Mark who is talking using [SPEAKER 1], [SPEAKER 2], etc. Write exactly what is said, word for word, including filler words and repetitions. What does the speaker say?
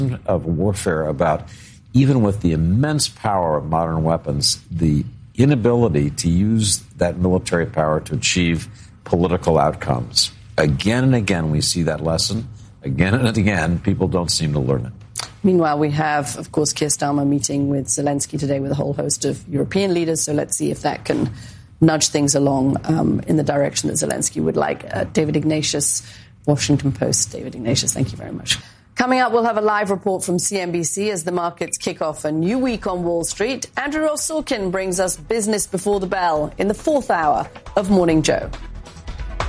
[SPEAKER 1] of warfare about, even with the immense power of modern weapons, the inability to use that military power to achieve political outcomes. Again and again, we see that lesson. Again and again, people don't seem to learn it.
[SPEAKER 2] Meanwhile, we have, of course, Keir Starmer meeting with Zelensky today with a whole host of European leaders. So let's see if that can nudge things along um, in the direction that Zelensky would like. Uh, David Ignatius, Washington Post. David Ignatius, thank you very much. Coming up, we'll have a live report from C N B C as the markets kick off a new week on Wall Street. Andrew Ross Sorkin brings us business before the bell in the fourth hour of Morning Joe.